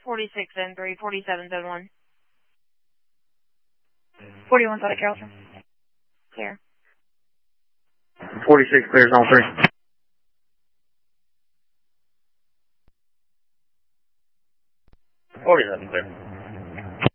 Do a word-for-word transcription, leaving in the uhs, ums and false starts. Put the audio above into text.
forty-six and three, forty-seven zone one. forty-one Sonic Carrollton. Clear. forty-six clear zone three. forty-seven clear.